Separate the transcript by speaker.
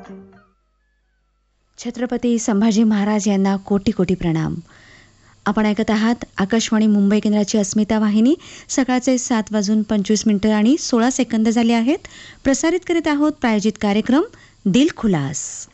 Speaker 1: छत्रपती संभाजी महाराज यांना कोटी कोटी प्रणाम. आपण ऐकत आहात आकाशवाणी मुंबई केंद्राची अस्मिता वाहिनी. सकाळचे 7:25 आणि 16 सेकंद झाले आहेत. प्रसारित करीत आहोत प्रायोजित कार्यक्रम दिल खुलास.